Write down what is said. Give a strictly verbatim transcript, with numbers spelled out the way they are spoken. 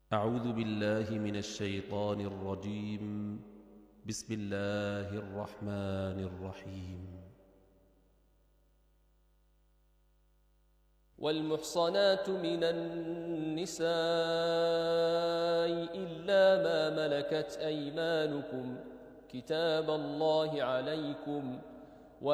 أعوذ بالله من الشيطان الرجيم. بسم الله الرحمن الرحيم. والمحصنات من النساء إلا ما ملكت أيمانكم كتاب الله عليكم